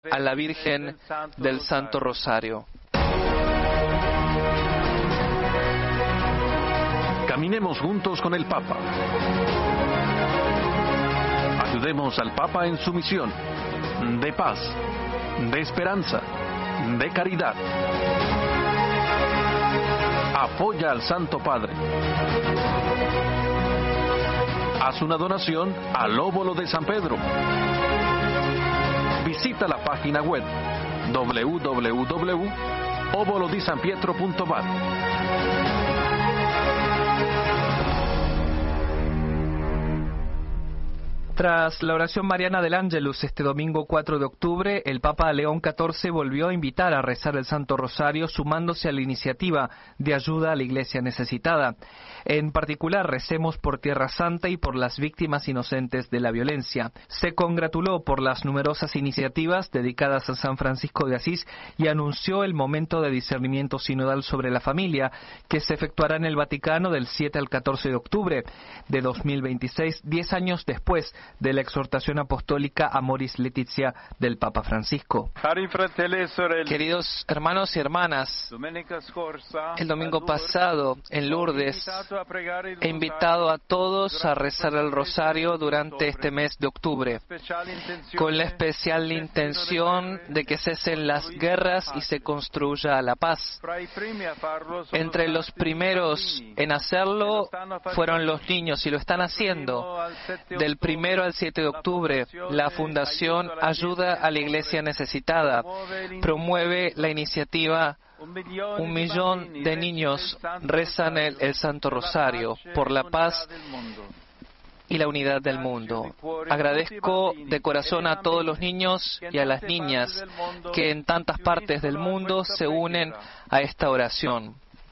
a la Virgen del Santo Rosario. Caminemos juntos con el Papa. Ayudemos al Papa en su misión de paz, de esperanza, de caridad. Apoya al Santo Padre. Haz una donación al Óbolo de San Pedro. Visita la página web www.obolodisanpietro.vat. Tras la oración mariana del Ángelus este domingo 4 de octubre, el Papa León XIV volvió a invitar a rezar el Santo Rosario, sumándose a la iniciativa de ayuda a la Iglesia necesitada. En particular, recemos por Tierra Santa y por las víctimas inocentes de la violencia. Se congratuló por las numerosas iniciativas dedicadas a San Francisco de Asís y anunció el momento de discernimiento sinodal sobre la familia, que se efectuará en el Vaticano del 7 al 14 de octubre de 2026, 10 años después de la exhortación apostólica Amoris Laetitia del Papa Francisco. Queridos hermanos y hermanas, el domingo pasado en Lourdes he invitado a todos a rezar el rosario durante este mes de octubre, con la especial intención de que cesen las guerras y se construya la paz. Entre los primeros en hacerlo fueron los niños, y lo están haciendo. Del 1 al 7 de octubre, la Fundación Ayuda a la Iglesia Necesitada promueve la iniciativa 1.000.000 de niños rezan el Santo Rosario por la paz y la unidad del mundo. Agradezco de corazón a todos los niños y a las niñas que en tantas partes del mundo se unen a esta oración.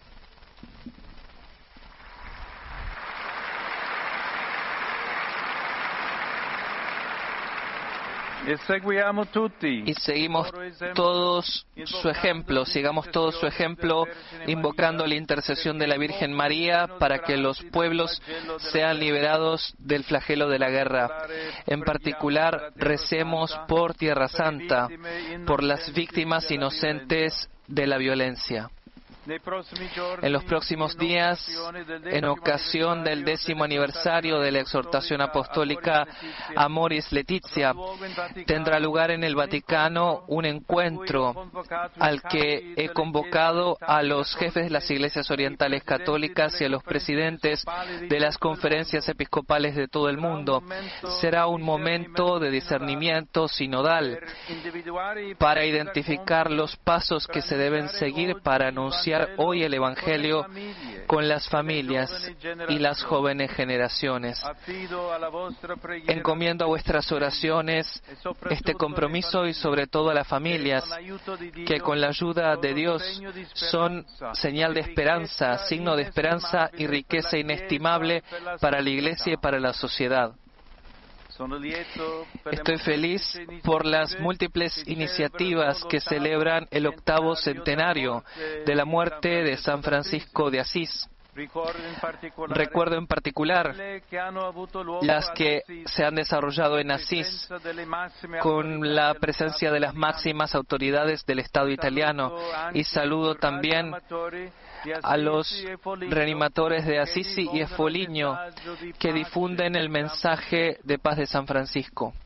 Y seguimos todos su ejemplo, invocando la intercesión de la Virgen María para que los pueblos sean liberados del flagelo de la guerra. En particular, recemos por Tierra Santa, por las víctimas inocentes de la violencia. En los próximos días, en ocasión del 10º aniversario de la exhortación apostólica Amoris Laetitia, tendrá lugar en el Vaticano un encuentro al que he convocado a los jefes de las iglesias orientales católicas y a los presidentes de las conferencias episcopales de todo el mundo. Será un momento de discernimiento sinodal para identificar los pasos que se deben seguir para anunciar hoy el Evangelio con las familias y las jóvenes generaciones. Encomiendo a vuestras oraciones este compromiso y sobre todo a las familias, que con la ayuda de Dios son señal de esperanza, signo de esperanza y riqueza inestimable para la Iglesia y para la sociedad. Estoy feliz por las múltiples iniciativas que celebran el 8º centenario de la muerte de San Francisco de Asís. Recuerdo en particular las que se han desarrollado en Asís con la presencia de las máximas autoridades del Estado italiano, y saludo también a los reanimadores de Assisi y Foligno que difunden el mensaje de paz de San Francisco.